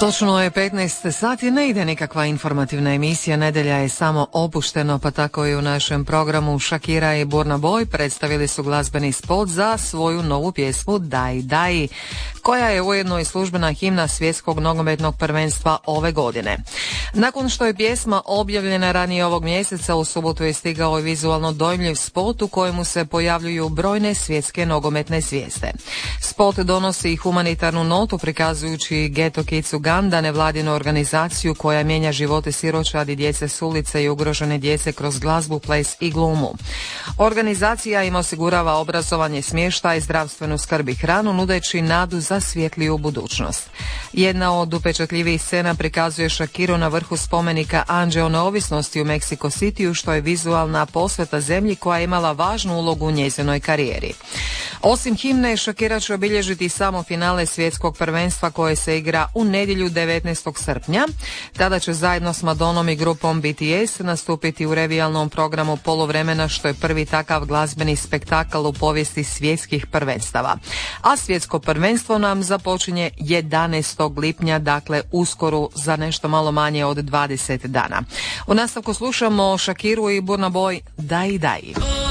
Točno je 15 sati, ne ide nikakva informativna emisija, nedjelja je samo opušteno, pa tako i u našem programu Shakira i Burna Boy predstavili su glazbeni spot za svoju novu pjesmu Dai Dai, koja je ujedno i službena himna svjetskog nogometnog prvenstva ove godine. Nakon što je pjesma objavljena ranije ovog mjeseca, u subotu je stigao i vizualno dojmljiv spot u kojemu se pojavljuju brojne svjetske nogometne zvijezde. Spot donosi humanitarnu notu prikazujući Ghetto Kids Uganda, nevladinu organizaciju koja mijenja živote siročadi, djece s ulice i ugrožene djece kroz glazbu, ples i glumu. Organizacija im osigurava obrazovanje, smještaj, zdravstvenu skrb i hranu, nudeći nadu za svjetliju budućnost. Jedna od upečatljivih scena prikazuje Shakiru na vrhu spomenika Anđeo neovisnosti u Mexico Cityu, što je vizualna posveta zemlji koja je imala važnu ulogu u njezinoj karijeri. Osim himne, Shakira će obilježiti samo finale svjetskog prvenstva koje se igra u nedjelju 19. srpnja. Tada će zajedno s Madonom i grupom BTS nastupiti u revijalnom programu poluvremena, što je prvi takav glazbeni spektakl u povijesti svjetskih prvenstava. A svjetsko prvenstvo nam započinje 11. lipnja, dakle uskoro, za nešto malo manje od 20 dana. U nastavku slušamo Shakiru i Burna Boy Dai Dai.